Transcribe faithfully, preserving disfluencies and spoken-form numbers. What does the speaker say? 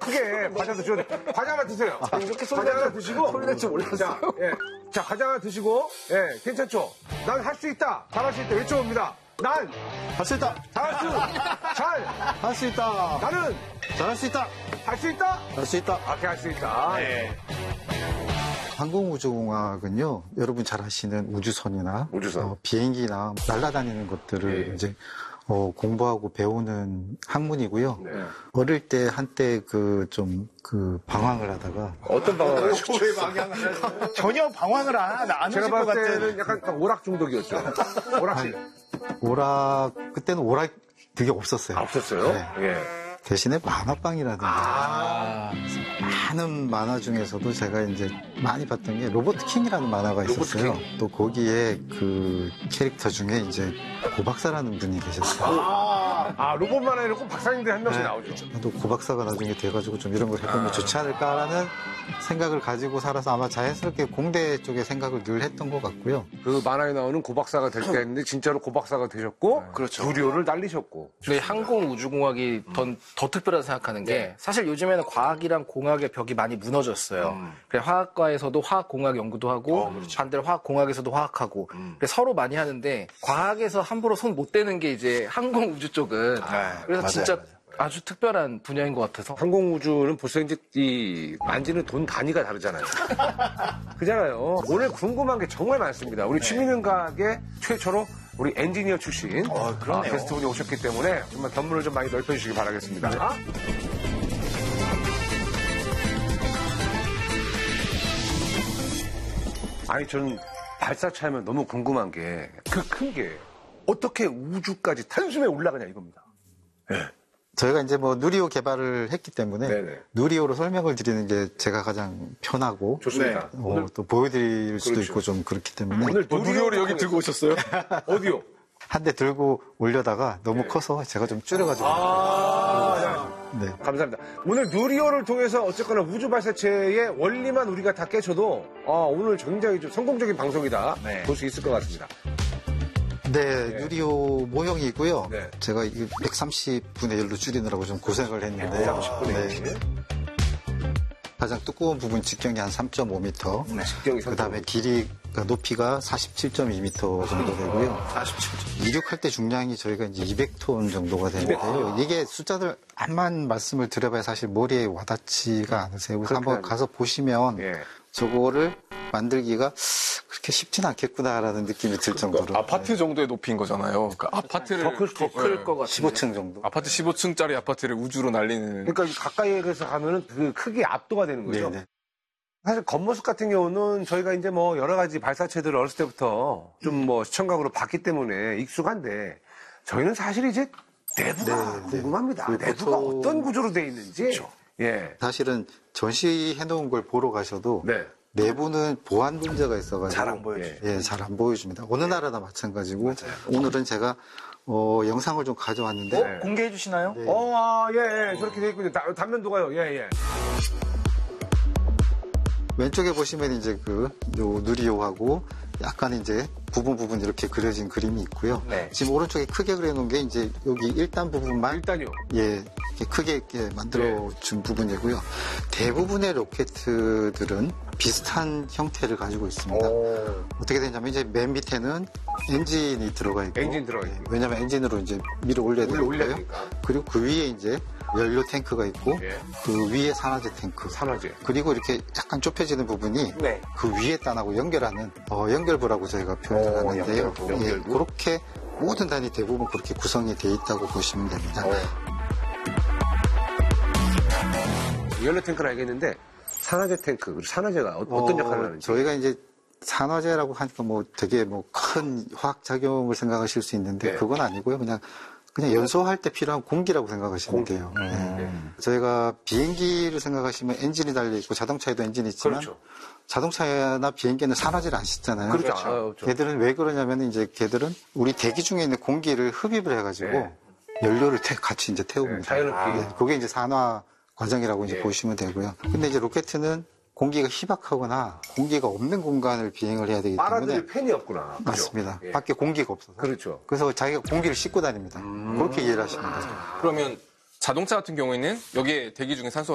크게 과자 드셔도 돼. 과자 하나 드세요. 아, 이렇게 과자 하나 드시고. 소리 낼줄 몰랐어요. 자, 예. 자, 과자 하나 드시고, 예, 괜찮죠? 난 할 수 있다. 잘할 수 있다. 외쳐봅니다. 난! 할 수 있다. 잘할 수, 잘! 할 수 있다. 나는! 잘할 수 있다. 할 수 있다? 할 수 있다. 앞에 할 수 있다. 네. 항공우주공학은요, 여러분 잘 아시는 우주선이나 우주선. 어, 비행기나 날아다니는 것들을 네. 이제 어, 공부하고 배우는 학문이고요. 네. 어릴 때 한때 그 좀 그 방황을 하다가 어떤 방황을 하셨죠? 전혀 방황을 안, 안 제가 하실 것 봤을 같은. 때는 약간 오락 중독이었죠. 오락실. 오락 그때는 오락 그게 없었어요. 아, 없었어요? 네. 예. 대신에 만화방이라든지 아. 많은 만화 중에서도 제가 이제 많이 봤던 게 로봇킹이라는 만화가 있었어요. 또 거기에 그 캐릭터 중에 이제 고박사라는 분이 계셨어요. 아, 아 로봇 만화에는 꼭 박사님들 한 명씩 네. 나오죠. 또 고박사가 나중에 돼가지고 좀 이런 걸 해보면 좋지 않을까라는 생각을 가지고 살아서 아마 자연스럽게 공대 쪽에 생각을 늘 했던 것 같고요. 그 만화에 나오는 고박사가 될 때 했는데 진짜로 고박사가 되셨고 그렇죠. 두료를 날리셨고. 근데 항공우주공학이 더, 더 특별하다 생각하는 게 사실 요즘에는 과학이랑 공학의 벽이 많이 무너졌어요. 음. 그래 화학과에서도 화학공학 연구도 하고 반대로 화학공학에서도 화학하고 그래 서로 많이 하는데 과학에서 함부로 손 못 대는 게 이제 항공우주 쪽은 그래서 맞아요. 진짜 아주 특별한 분야인 것 같아서 항공우주는 벌써 이제 이 만지는 돈 단위가 다르잖아요. 그잖아요. 오늘 궁금한 게 정말 많습니다. 우리 취미능가학의 최초로 우리 엔지니어 출신 아, 게스트분이 오셨기 때문에 정말 견문을 좀 많이 넓혀주시기 바라겠습니다. 아니 저는 발사체하면 너무 궁금한 게 그 큰 게 어떻게 우주까지 단숨에 올라가냐 이겁니다. 저희가 이제 뭐 누리호 개발을 했기 때문에 네네. 누리호로 설명을 드리는 게 제가 가장 편하고 좋습니다. 어, 또 보여드릴 수도 그렇죠. 있고 좀 그렇기 때문에 오늘 누리호를 여기 들고 오셨어요? 어디요? 한 대 들고 올려다가 너무 커서 제가 좀 줄여가지고 아, 네. 감사합니다. 오늘 누리호를 통해서 어쨌거나 우주 발사체의 원리만 우리가 다 깨쳐도 아, 오늘 굉장히 좀 성공적인 방송이다 네. 볼 수 있을 것 같습니다. 네, 누리호 모형이고요. 네. 제가 이 백삼십 분의 일로 줄이느라고 좀 고생을 했는데 백삼십 분의 일. 네. 가장 두꺼운 부분 직경이 한 삼 점 오 미터, 직경이 그 다음에 길이가 높이가 사십칠 점 이 미터 정도 되고요. 사십칠 점. 이륙할 때 중량이 저희가 이제 이백 톤 정도가 되는데요. 이게 숫자들 암만 말씀을 드려봐야 사실 머리에 와닿지가 않으세요. 그래서 한번 그렇긴 가서 보시면 예. 저거를 만들기가 그렇게 쉽진 않겠구나라는 느낌이 들 정도로. 아파트 정도의 높이인 거잖아요. 그러니까 아파트를 더 클 것 같아요. 십오 층 정도. 아파트 십오 층짜리 아파트를 우주로 날리는. 그러니까 가까이에서 가면은 그 크게 압도가 되는 거죠. 네네. 사실 겉모습 같은 경우는 저희가 이제 뭐 여러 가지 발사체들을 어렸을 때부터 좀 뭐 시청각으로 봤기 때문에 익숙한데 저희는 사실 이제 내부가 네, 네. 궁금합니다. 그 내부가 보통- 어떤 구조로 돼 있는지. 예. 사실은 전시해 놓은 걸 보러 가셔도 네. 내부는 보안 문제가 있어가지고 잘 안 보여주죠. 예, 잘 안 보여줍니다. 어느 나라나 마찬가지고 오늘은 제가 어, 영상을 좀 가져왔는데 네. 공개해 주시나요? 네. 어, 아, 예, 예. 저렇게 돼 있군요. 다- 단면도가요. 예, 예. 왼쪽에 보시면 이제 그 요 누리호하고 약간 이제 부분 부분 이렇게 그려진 그림이 있고요. 네. 지금 오른쪽에 크게 그려놓은 게 이제 여기 일 단 부분만 일단요. 예, 이렇게 크게 이렇게 만들어 준 부분이고요. 대부분의 로켓들은 비슷한 형태를 가지고 있습니다. 오. 어떻게 되냐면 이제 맨 밑에는 엔진이 들어가 있고 엔진 들어가 있고. 왜냐면 엔진으로 이제 밀어 올려야 올려- 올려야 되니까요. 되니까. 그리고 그 위에 이제 연료 탱크가 있고 예. 그 위에 산화제 탱크. 산화제. 그리고 이렇게 약간 좁혀지는 부분이 네. 그 위에 단하고 연결하는 어, 연결부라고 저희가 표현을 어, 하는데요. 연결부, 예, 연결부. 그렇게 모든 단이 대부분 그렇게 구성이 돼 있다고 보시면 됩니다. 어. 연료 탱크는 알겠는데 산화제 탱크, 그리고 산화제가 어, 어떤 어, 역할을 하는지. 저희가 이제 산화제라고 하니까 뭐 되게 뭐 큰 화학 작용을 생각하실 수 있는데 네. 그건 아니고요. 그냥 그냥 연소할 때 필요한 공기라고 생각하시면 돼요. 네. 저희가 비행기를 생각하시면 엔진이 달려 있고 자동차에도 엔진이 있지만 그렇죠. 자동차나 비행기는 산화제를 안 씻잖아요. 그렇죠. 아, 그렇죠. 걔들은 왜 그러냐면 이제 걔들은 우리 대기 중에 있는 공기를 흡입을 해가지고 네. 연료를 태- 같이 이제 태웁니다. 네, 자연흡기. 네, 그게 이제 산화 과정이라고 이제 예. 보시면 되고요. 근데 이제 로켓은 공기가 희박하거나 공기가 없는 공간을 비행을 해야 되기 때문에 빨아들일 팬이 없구나. 그죠? 맞습니다. 예. 밖에 공기가 없어서. 그렇죠. 그래서 자기가 공기를 씻고 다닙니다. 그렇게 이해를 하시면 돼요. 그러면 자동차 같은 경우에는 여기에 대기 중에 산소가